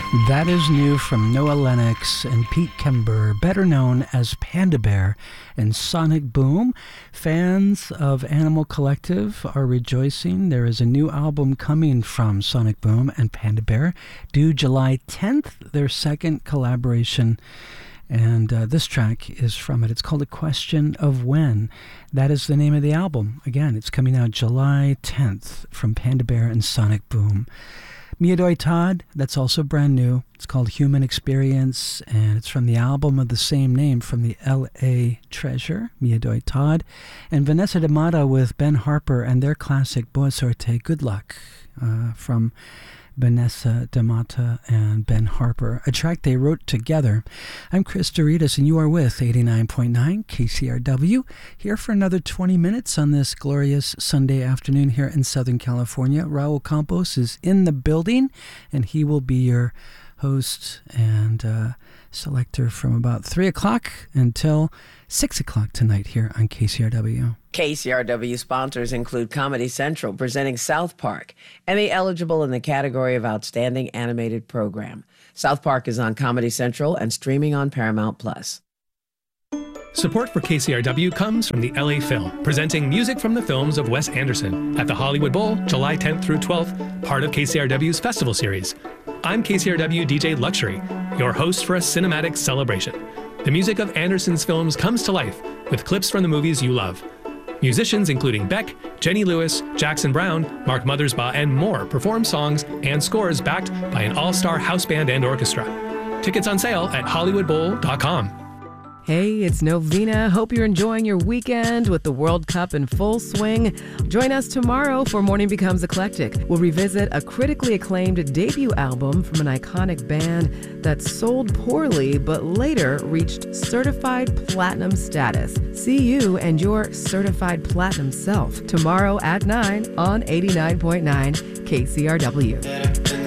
That is new from Noah Lennox and Pete Kember, better known as Panda Bear and Sonic Boom. Fans of Animal Collective are rejoicing. There is a new album coming from Sonic Boom and Panda Bear, due July 10th, their second collaboration. And this track is from it. It's called A Question of When. That is the name of the album. Again, it's coming out July 10th from Panda Bear and Sonic Boom. Mia Doi Todd, that's also brand new. It's called Human Experience, and it's from the album of the same name from the L.A. Treasure, Mia Doi Todd. And Vanessa de Mata with Ben Harper and their classic Boa Sorte, Good Luck, from Vanessa de Mata and Ben Harper, a track they wrote together. I'm Chris Doritas, and you are with 89.9 KCRW, here for another 20 minutes on this glorious Sunday afternoon here in Southern California. Raul Campos is in the building, and he will be your host and selector from about 3 o'clock until 6 o'clock tonight here on KCRW. KCRW sponsors include Comedy Central, presenting South Park, Emmy eligible in the category of Outstanding Animated Program. South Park is on Comedy Central and streaming on Paramount+. Support for KCRW comes from the LA Film, presenting music from the films of Wes Anderson at the Hollywood Bowl, July 10th through 12th, part of KCRW's festival series. I'm KCRW DJ Luxury, your host for a cinematic celebration. The music of Anderson's films comes to life with clips from the movies you love. Musicians including Beck, Jenny Lewis, Jackson Brown, Mark Mothersbaugh, and more perform songs and scores backed by an all-star house band and orchestra. Tickets on sale at hollywoodbowl.com. Hey, it's Novena. Hope you're enjoying your weekend with the World Cup in full swing. Join us tomorrow for Morning Becomes Eclectic. We'll revisit a critically acclaimed debut album from an iconic band that sold poorly but later reached certified platinum status. See you and your certified platinum self tomorrow at 9 on 89.9 KCRW.